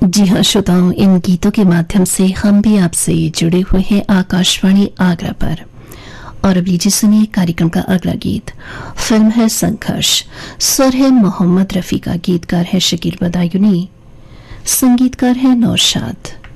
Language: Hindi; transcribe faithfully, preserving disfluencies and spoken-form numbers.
जी हाँ श्रोताओं, इन गीतों के माध्यम से हम भी आपसे जुड़े हुए हैं आकाशवाणी आगरा पर। और अब लीजिए सुनिए कार्यक्रम का अगला गीत। फिल्म है संघर्ष, स्वर है मोहम्मद रफी का, गीतकार है शकील बदायूनी, संगीतकार है नौशाद।